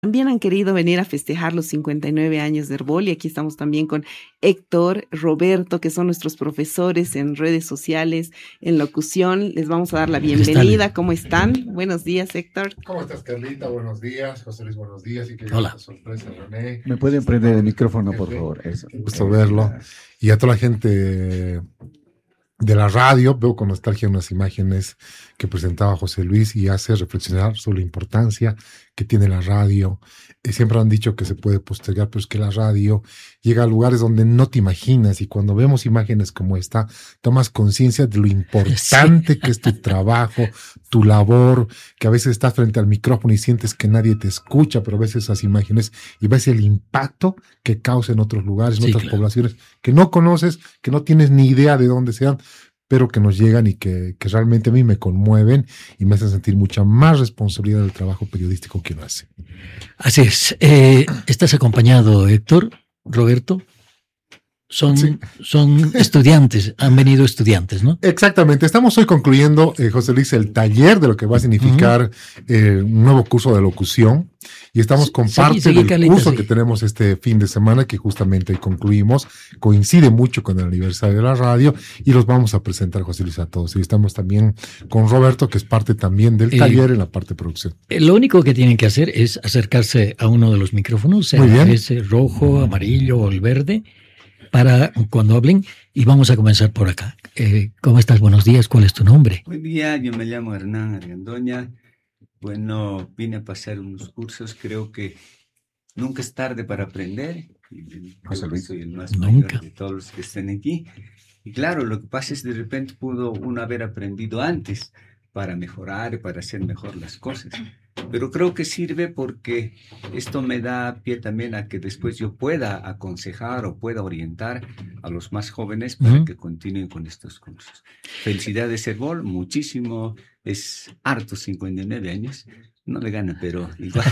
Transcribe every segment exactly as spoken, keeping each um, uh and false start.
También han querido venir a festejar los cincuenta y nueve años de Herbol, y aquí estamos también con Héctor, Roberto, que son nuestros profesores en redes sociales, en locución. Les vamos a dar la bienvenida. ¿Cómo están? Buenos días, Héctor. ¿Cómo estás, Carlita? Buenos días. José Luis, buenos días. Y que Hola. Sorpresa, René. ¿Me pueden prender el micrófono, por favor? Eso. Un gusto verlo. Y a toda la gente de la radio, veo con nostalgia unas imágenes que presentaba José Luis y hace reflexionar sobre la importancia que tiene la radio. Eh, siempre han dicho que se puede postergar, pero es que la radio llega a lugares donde no te imaginas, y cuando vemos imágenes como esta, tomas conciencia de lo importante sí. que es tu trabajo, tu labor, que a veces estás frente al micrófono y sientes que nadie te escucha, pero ves esas imágenes y ves el impacto que causa en otros lugares, en sí, otras claro. poblaciones que no conoces, que no tienes ni idea de dónde sean, pero que nos llegan y que, que realmente a mí me conmueven y me hacen sentir mucha más responsabilidad del trabajo periodístico que uno hace. Así es. Eh, ¿Estás acompañado, Héctor, Roberto? Son, sí. son estudiantes, han venido estudiantes, ¿no? Exactamente. Estamos hoy concluyendo, eh, José Luis, el taller de lo que va a significar uh-huh. eh, un nuevo curso de locución. Y estamos con sí, parte sí, del Carlita, curso sí. que tenemos este fin de semana, que justamente concluimos. Coincide mucho con el aniversario de la radio y los vamos a presentar, José Luis, a todos. Y estamos también con Roberto, que es parte también del taller eh, en la parte de producción. Eh, lo único que tienen que hacer es acercarse a uno de los micrófonos, sea ese rojo, amarillo o el verde, para cuando hablen, y vamos a comenzar por acá. Eh, ¿Cómo estás? Buenos días. ¿Cuál es tu nombre? Buen día, yo me llamo Hernán Argandoña. Bueno, vine a pasar unos cursos. Creo que nunca es tarde para aprender. José Luis, soy el más nunca. mayor de todos los que están aquí. Y claro, lo que pasa es que de repente pudo uno haber aprendido antes para mejorar, para hacer mejor las cosas. Pero creo que sirve porque esto me da pie también a que después yo pueda aconsejar o pueda orientar a los más jóvenes para uh-huh. que continúen con estos cursos. Felicidades, Herbol, muchísimo, es harto, cincuenta y nueve años. No le gana, pero igual.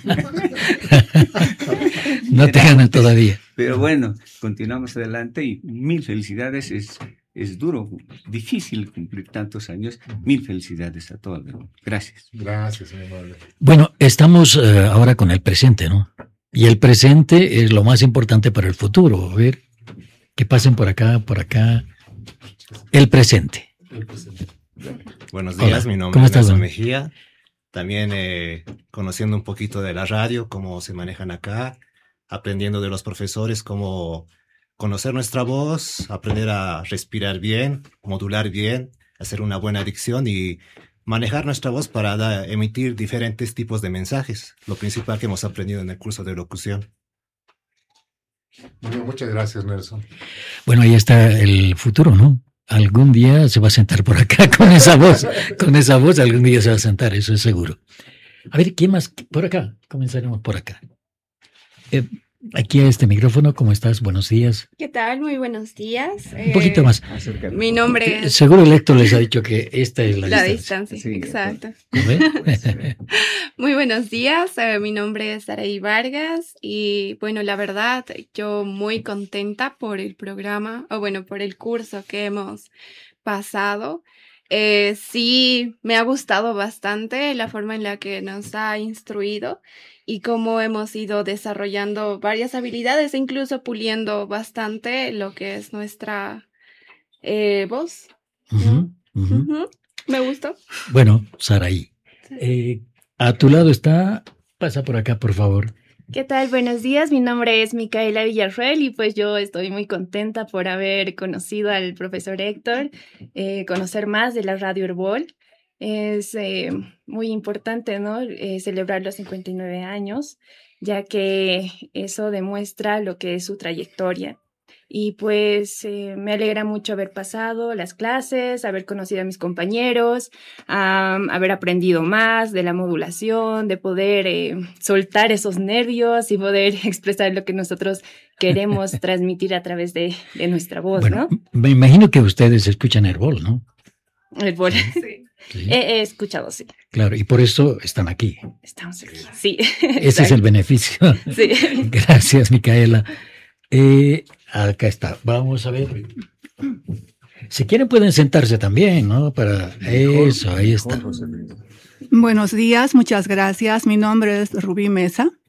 No te gana todavía. Pero bueno, continuamos adelante y mil felicidades. Es, es duro, difícil cumplir tantos años. Mil felicidades a todos. Gracias. Gracias, mi amable. Bueno, estamos uh, ahora con el presente, ¿no? Y el presente es lo más importante para el futuro. A ver, que pasen por acá, por acá. El presente. El presente. Buenos días, Hola. Mi nombre ¿Cómo es estás, Nelson don? Mejía. También eh, conociendo un poquito de la radio, cómo se manejan acá, aprendiendo de los profesores cómo conocer nuestra voz, aprender a respirar bien, modular bien, hacer una buena dicción y manejar nuestra voz para da, emitir diferentes tipos de mensajes, lo principal que hemos aprendido en el curso de locución. Bueno, muchas gracias, Nelson. Bueno, ahí está el futuro, ¿no? Algún día se va a sentar por acá con esa voz, con esa voz algún día se va a sentar, eso es seguro. A ver, ¿quién más? Por acá, comenzaremos por acá. Eh, aquí a este micrófono, ¿cómo estás? Buenos días. ¿Qué tal? Muy buenos días. Un eh, poquito más. Mi nombre es... Seguro el Héctor les ha dicho que esta es la, la distancia. distancia, sí, exacto. ¿Ve? Muy buenos días, eh, mi nombre es Saraí Vargas y bueno, la verdad, yo muy contenta por el programa, o bueno, por el curso que hemos pasado. Eh, sí, me ha gustado bastante la forma en la que nos ha instruido y cómo hemos ido desarrollando varias habilidades e incluso puliendo bastante lo que es nuestra eh, voz. Uh-huh, uh-huh. Uh-huh. Me gustó. Bueno, Saraí, eh, a tu lado está, pasa por acá, por favor. ¿Qué tal? Buenos días, mi nombre es Micaela Villarruel y pues yo estoy muy contenta por haber conocido al profesor Héctor, eh, conocer más de la Radio Herbol. Es eh, muy importante, ¿no? Eh, celebrar los cincuenta y nueve años, ya que eso demuestra lo que es su trayectoria. Y pues eh, me alegra mucho haber pasado las clases, haber conocido a mis compañeros, um, haber aprendido más de la modulación, de poder eh, soltar esos nervios y poder expresar lo que nosotros queremos transmitir a través de, de nuestra voz, bueno, ¿no? Me imagino que ustedes escuchan Herbol, ¿no? Herbol, sí. Sí. He, he escuchado, sí. Claro, y por eso están aquí. Estamos aquí, sí. Ese es el beneficio. Sí. Gracias, Micaela. Eh, acá está, vamos a ver. Si quieren pueden sentarse también, ¿no? Para eso, ahí está. Buenos días, muchas gracias. Mi nombre es Rubí Mesa.